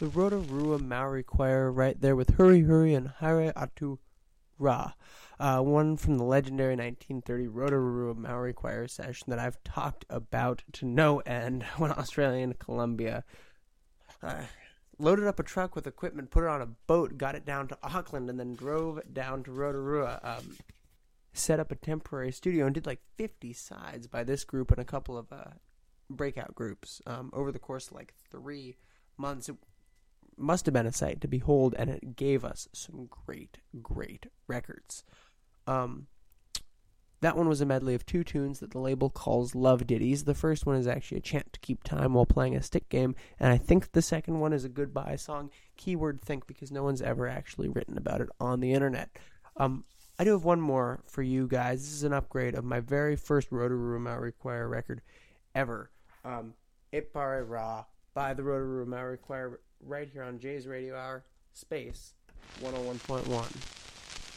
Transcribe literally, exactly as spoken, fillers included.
the Rotorua Maori Choir right there with Hurry Hurry and Haere Atu Ra. Uh, one from the legendary nineteen thirty Rotorua Maori Choir session that I've talked about to no end when Australia and Colombia uh, loaded up a truck with equipment, put it on a boat, got it down to Auckland, and then drove down to Rotorua, um, set up a temporary studio, and did like fifty sides by this group and a couple of uh, breakout groups um, over the course of like three months. It must have been a sight to behold, and it gave us some great, great records. Um, that one was a medley of two tunes that the label calls love ditties. The first one is actually a chant to keep time while playing a stick game, and I think the second one is a goodbye song. Keyword think, because no one's ever actually written about it on the internet. Um, I do have one more for you guys. This is an upgrade of my very first Rotorua Maori Choir record ever. Um, Ipare Ra by the Rotorua Maori Choir right here on Jay's Radio Hour, Space one oh one point one.